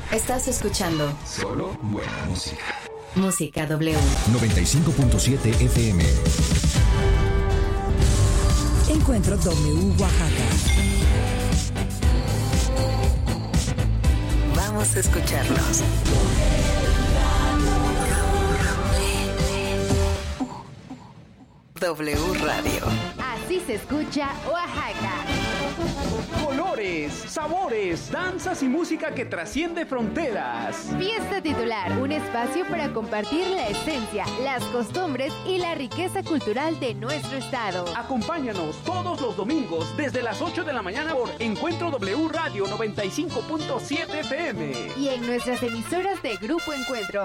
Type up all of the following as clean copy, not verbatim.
Estás escuchando solo buena música. Música W 95.7 FM. Encuentro W Oaxaca. Vamos a escucharlos. W Radio. Así se escucha Oaxaca. Colores, sabores, danzas y música que trasciende fronteras. Fiesta Titular, un espacio para compartir la esencia, las costumbres y la riqueza cultural de nuestro estado. Acompáñanos todos los domingos desde las 8 de la mañana por Encuentro W Radio 95.7 FM. Y en nuestras emisoras de Grupo Encuentro,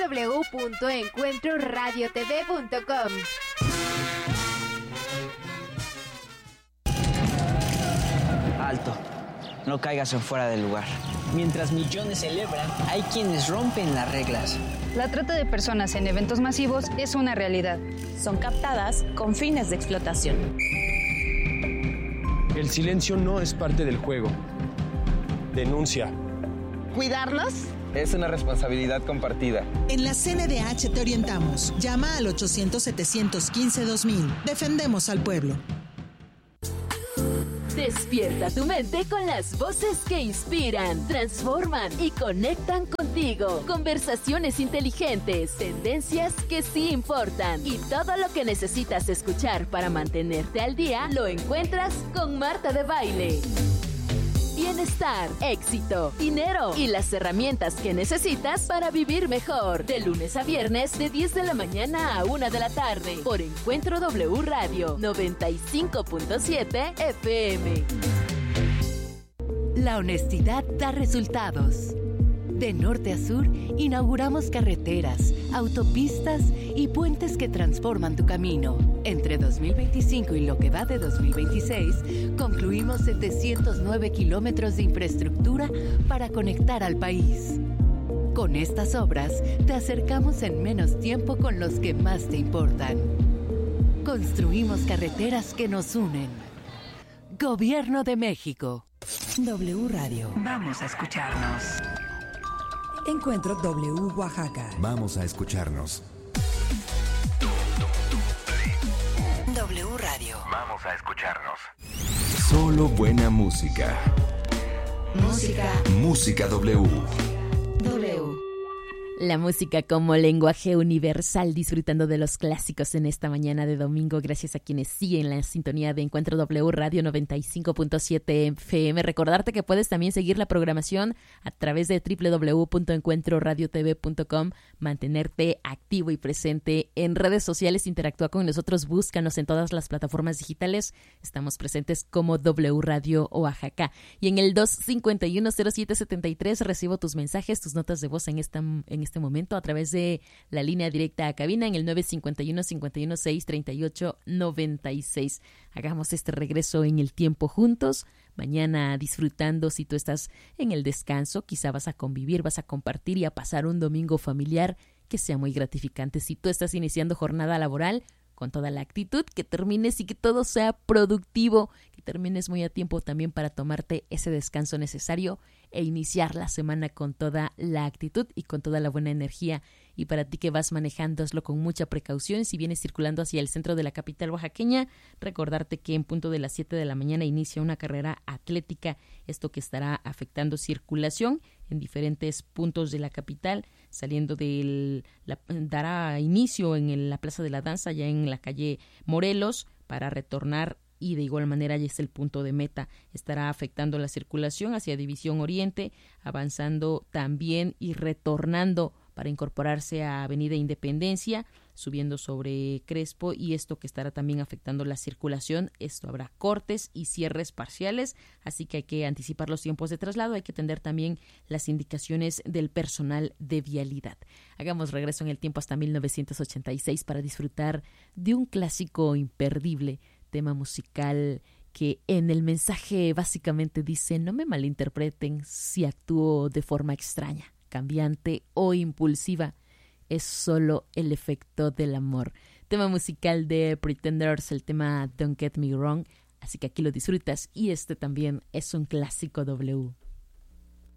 www.encuentroradiotv.com. Alto, no caigas en fuera del lugar. Mientras millones celebran, hay quienes rompen las reglas. La trata de personas en eventos masivos es una realidad. Son captadas con fines de explotación. El silencio no es parte del juego. Denuncia. ¿Cuidarnos? Es una responsabilidad compartida. En la CNDH te orientamos. Llama al 800-715-2000. Defendemos al pueblo. Despierta tu mente con las voces que inspiran, transforman y conectan contigo. Conversaciones inteligentes, tendencias que sí importan y todo lo que necesitas escuchar para mantenerte al día lo encuentras con Marta de Baile. Bienestar, éxito, dinero y las herramientas que necesitas para vivir mejor. De lunes a viernes de 10 de la mañana a 1 de la tarde por Encuentro W Radio 95.7 FM. La honestidad da resultados. De norte a sur, inauguramos carreteras, autopistas y puentes que transforman tu camino. Entre 2025 y lo que va de 2026, concluimos 709 kilómetros de infraestructura para conectar al país. Con estas obras, te acercamos en menos tiempo con los que más te importan. Construimos carreteras que nos unen. Gobierno de México. W Radio. Vamos a escucharnos. Encuentro W Oaxaca. Vamos a escucharnos. W Radio. Vamos a escucharnos. Solo buena música. Música W. La música como lenguaje universal, disfrutando de los clásicos en esta mañana de domingo, gracias a quienes siguen la sintonía de Encuentro W Radio 95.7 FM. Recordarte que puedes también seguir la programación a través de www.encuentroradiotv.com, mantenerte activo y presente en redes sociales, interactúa con nosotros, búscanos en todas las plataformas digitales, estamos presentes como W Radio Oaxaca. Y en el 251-0773 recibo tus mensajes, tus notas de voz en este momento a través de la línea directa a cabina en el 951-516-3896. Hagamos este regreso en el tiempo juntos. Mañana disfrutando, si tú estás en el descanso, quizá vas a convivir, vas a compartir y a pasar un domingo familiar que sea muy gratificante. Si tú estás iniciando jornada laboral, con toda la actitud, que termines y que todo sea productivo, que termines muy a tiempo también para tomarte ese descanso necesario e iniciar la semana con toda la actitud y con toda la buena energía. Y para ti que vas manejando, hazlo con mucha precaución. Si vienes circulando hacia el centro de la capital oaxaqueña, recordarte que en punto de las 7 de la mañana inicia una carrera atlética, esto que estará afectando circulación en diferentes puntos de la capital, saliendo dará inicio en la Plaza de la Danza, ya en la calle Morelos, para retornar y de igual manera ya es el punto de meta. Estará afectando la circulación hacia División Oriente, avanzando también y retornando para incorporarse a Avenida Independencia, subiendo sobre Crespo, y esto que estará también afectando la circulación. Esto habrá cortes y cierres parciales, así que hay que anticipar los tiempos de traslado, hay que atender también las indicaciones del personal de vialidad. Hagamos regreso en el tiempo hasta 1986 para disfrutar de un clásico imperdible, tema musical que en el mensaje básicamente dice: no me malinterpreten si actúo de forma extraña, cambiante o impulsiva, es solo el efecto del amor. Tema musical de Pretenders, el tema Don't Get Me Wrong, así que aquí lo disfrutas y este también es un clásico W.